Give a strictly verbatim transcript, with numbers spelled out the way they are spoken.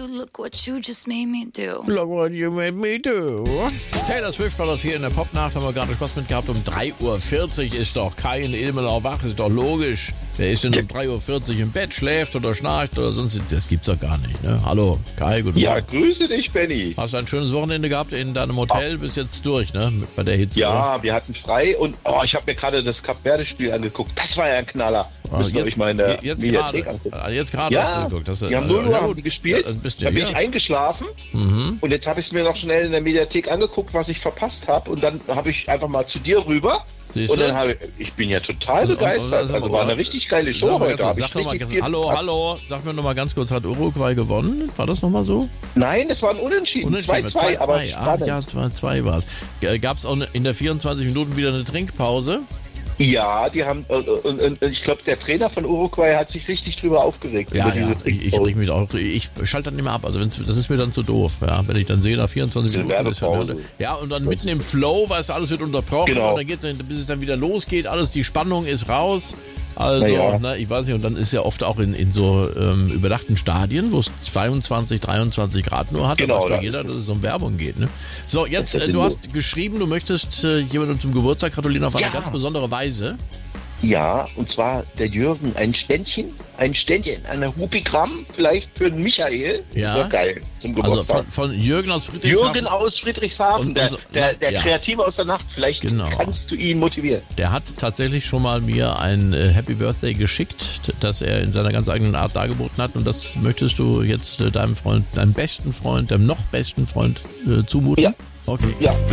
look what you just made me do. Look what you made me do. Taylor Swift war das hier in der Popnacht, haben wir gerade Spaß mit gehabt. Um drei Uhr vierzig ist doch kein Ilmenau wach, ist doch logisch. Wer ist denn um drei Uhr vierzig im Bett, schläft oder schnarcht oder sonst? Das gibt's doch gar nicht, ne? Hallo, Kai, guten Ja, Morgen. grüße dich, Benny. Hast du ein schönes Wochenende gehabt in deinem Hotel? Bist jetzt durch, ne? Bei der Hitze. Ja, wir hatten frei und oh, ich habe mir gerade das Kap-Verde-Spiel angeguckt. Das war ja ein Knaller. Ah, Müsst ihr euch mal in der jetzt Mediathek gerade, angucken. ah, jetzt gerade Ja, hast du geguckt. Hast du, die haben null Uhr ja, haben die gespielt. Ja, bist du da bin hier. ich eingeschlafen Mhm. und jetzt habe ich es mir noch schnell in der Mediathek angeguckt, was ich verpasst habe. Und dann habe ich einfach mal zu dir rüber. Siehst Und du? dann habe ich, ich bin ja total Und- und- begeistert. und- Also war eine richtig geile Show Sag mal heute. ganz Hab kurz, ich sag noch mal richtig ganz- viel hallo, verpasst. hallo, sag mir noch mal ganz kurz, hat Uruguay gewonnen? War das noch mal so? Nein, es war ein Unentschieden. zwei zwei, aber Ah, spannend. ja, zwei zwei war es. Gab es auch ne- in der vierundzwanzig Minuten wieder eine Trinkpause? Ja, die haben, und, und, und ich glaube, der Trainer von Uruguay hat sich richtig drüber aufgeregt. Ja, über ja, diese ich, ich reg mich auch, ich schalte dann immer ab, also wenn's, das ist mir dann zu doof, ja, wenn ich dann sehe, nach vierundzwanzig Diese Minuten ist Werbepause. ja, und dann mitten im Flow, weißt du, alles wird unterbrochen Genau. und dann geht's, bis es dann wieder losgeht, alles, die Spannung ist raus. Also, Na ja. ne, ich weiß nicht, und dann ist ja oft auch in, in so ähm, überdachten Stadien, wo es zweiundzwanzig, dreiundzwanzig Grad nur hat, Genau, da weiß da doch jeder, ist dass es. es um Werbung geht. Ne? So, jetzt, Das ist äh, du nur- hast geschrieben, du möchtest äh, jemandem zum Geburtstag gratulieren auf eine Ja. ganz besondere Weise. Ja, und zwar der Jürgen, ein Ständchen, ein Ständchen, eine Hupigramm, vielleicht für den Michael. Ja. Das wäre geil zum Also Geburtstag. von, von Jürgen aus Friedrichshafen. Jürgen aus Friedrichshafen, Und- der, und so- der, der ja. Kreative aus der Nacht. Vielleicht Genau. kannst du ihn motivieren. Der hat tatsächlich schon mal mir ein äh, Happy Birthday geschickt, das er in seiner ganz eigenen Art dargeboten hat. Und das möchtest du jetzt äh, deinem Freund, deinem besten Freund, deinem noch besten Freund äh, zumuten? Ja. Okay. Ja.